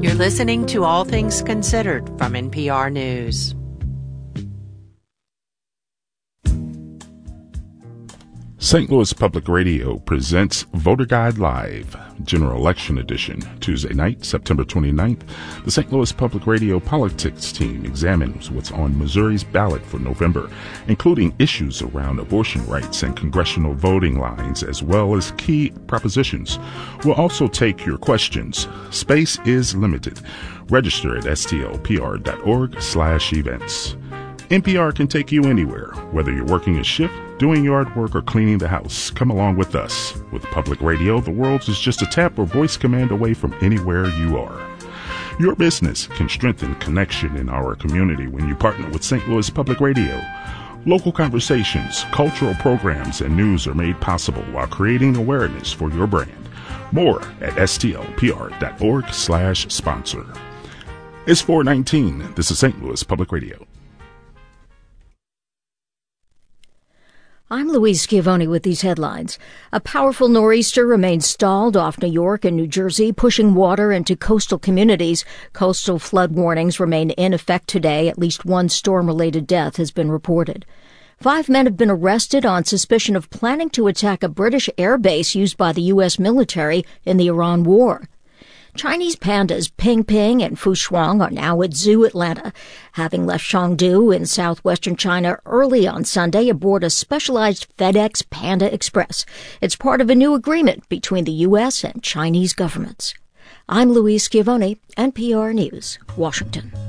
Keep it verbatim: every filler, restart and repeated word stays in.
You're listening to All Things Considered from N P R News. Saint Louis Public Radio presents Voter Guide Live, General Election Edition. Tuesday night, September twenty-ninth, the Saint Louis Public Radio politics team examines what's on Missouri's ballot for November, including issues around abortion rights and congressional voting lines, as well as key propositions. We'll also take your questions. Space is limited. Register at stlpr.org slash events. N P R can take you anywhere, whether you're working a shift, doing yard work, or cleaning the house. Come along with us. With public radio, the world is just a tap or voice command away from anywhere you are. Your business can strengthen connection in our community when you partner with Saint Louis Public Radio. Local conversations, cultural programs, and news are made possible while creating awareness for your brand. More at stlpr.org slash sponsor. It's four nineteen. This is Saint Louis Public Radio. I'm Louise Schiavone with these headlines. A powerful nor'easter remains stalled off New York and New Jersey, pushing water into coastal communities. Coastal flood warnings remain in effect today. At least one storm-related death has been reported. Five men have been arrested on suspicion of planning to attack a British air base used by the U S military in the Iran war. Chinese pandas Ping Ping and Fu Shuang are now at Zoo Atlanta, having left Chengdu in southwestern China early on Sunday aboard a specialized FedEx Panda Express. It's part of a new agreement between the U S and Chinese governments. I'm Louise Schiavone, N P R News, Washington.